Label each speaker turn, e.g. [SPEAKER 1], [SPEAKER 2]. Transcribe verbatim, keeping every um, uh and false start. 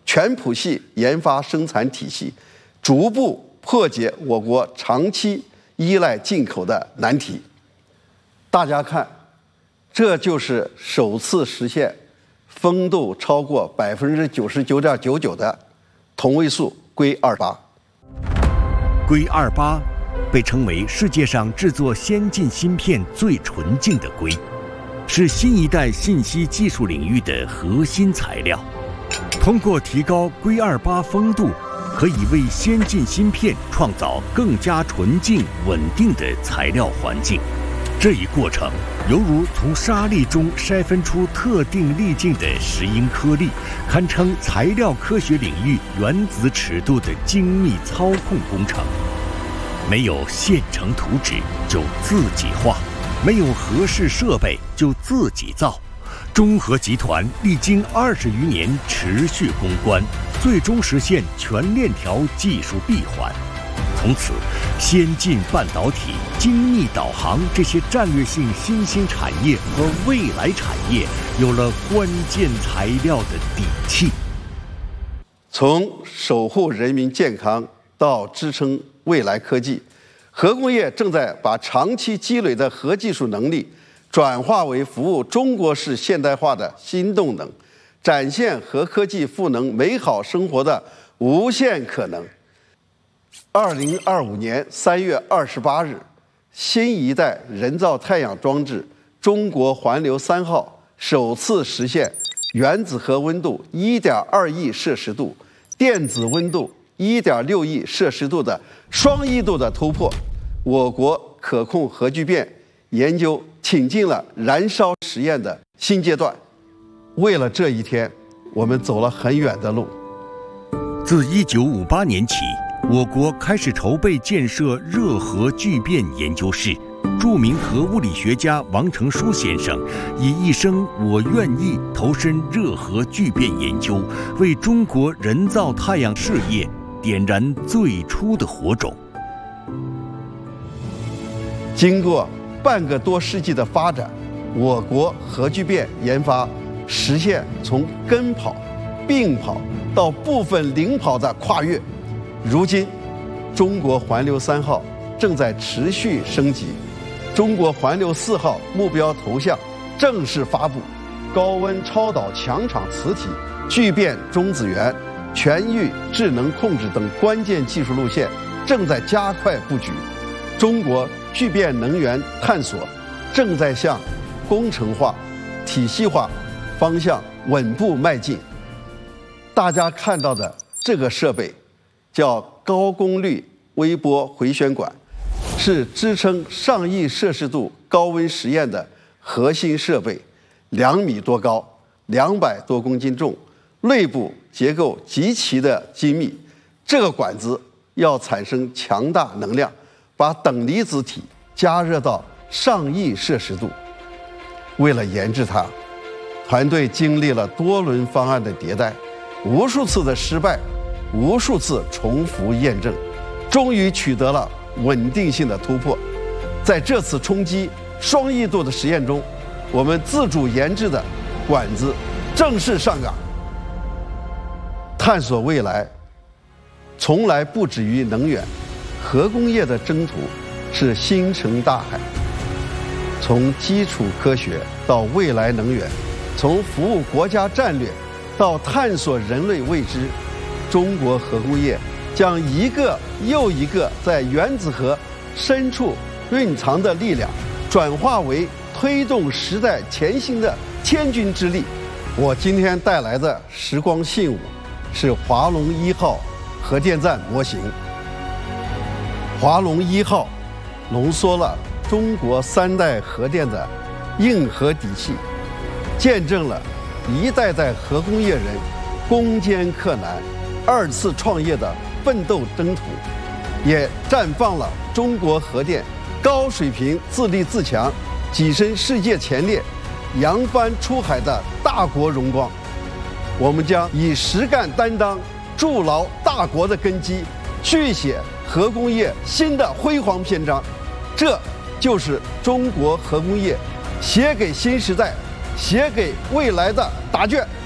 [SPEAKER 1] 全谱系研发生产体系，逐步破解我国长期依赖进口的难题。大家看，这就是首次实现风度超过百分之九十九点九九的同位素硅二八。
[SPEAKER 2] 硅二八被称为世界上制作先进芯片最纯净的硅，是新一代信息技术领域的核心材料。通过提高硅二八风度，可以为先进芯片创造更加纯净、稳定的材料环境。这一过程犹如从沙粒中筛分出特定粒径的石英颗粒，堪称材料科学领域原子尺度的精密操控工程。没有现成图纸就自己画，没有合适设备就自己造。中核集团历经二十余年持续攻关，最终实现全链条技术闭环。从此，先进半导体、精密导航这些战略性新兴产业和未来产业有了关键材料的底气。
[SPEAKER 1] 从守护人民健康到支撑未来科技，核工业正在把长期积累的核技术能力转化为服务中国式现代化的新动能，展现核科技赋能美好生活的无限可能。二零二五年三月二十八日，新一代人造太阳装置中国环流三号首次实现原子核温度一点二亿摄氏度、电子温度一点六亿摄氏度的双一度的突破，我国可控核聚变研究挺进了燃烧实验的新阶段。为了这一天，我们走了很远的路。
[SPEAKER 2] 自一九五八年起，我国开始筹备建设热核聚变研究室。著名核物理学家王成书先生以一生我愿意投身热核聚变研究，为中国人造太阳事业点燃最初的火种。
[SPEAKER 1] 经过半个多世纪的发展，我国核聚变研发实现从跟跑、并跑到部分领跑的跨越。如今，中国环流三号正在持续升级，中国环流四号目标头像正式发布，高温超导强场磁体、聚变中子源、全域智能控制等关键技术路线正在加快布局。中国聚变能源探索正在向工程化、体系化方向稳步迈进。大家看到的这个设备叫高功率微波回旋管，是支撑上亿摄氏度高温实验的核心设备，两米多高，两百多公斤重，内部结构极其的精密。这个管子要产生强大能量，把等离子体加热到上亿摄氏度。为了研制它，团队经历了多轮方案的迭代，无数次的失败，无数次重复验证，终于取得了稳定性的突破。在这次冲击双亿度的实验中，我们自主研制的管子正式上岗。探索未来从来不止于能源，核工业的征途是星辰大海。从基础科学到未来能源，从服务国家战略到探索人类未知，中国核工业将一个又一个在原子核深处蕴藏的力量，转化为推动时代前行的千钧之力。我今天带来的时光信物是华龙一号核电站模型。华龙一号浓缩了中国三代核电的硬核底气，见证了一代代核工业人攻坚克难、二次创业的奋斗征途，也绽放了中国核电高水平自立自强、跻身世界前列、扬帆出海的大国荣光。我们将以实干担当筑牢大国的根基，续写核工业新的辉煌篇章。这就是中国核工业写给新时代、写给未来的答卷。